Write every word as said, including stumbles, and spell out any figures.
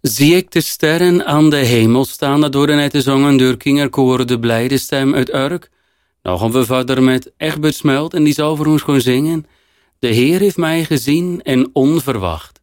Zie ik de sterren aan de hemel staan, dat worden net gezongen door Kingerkoor de blijde stem uit Urk. Nou gaan we verder met Egbert Smelt en die zal voor ons gewoon zingen. De Heer heeft mij gezien en onverwacht.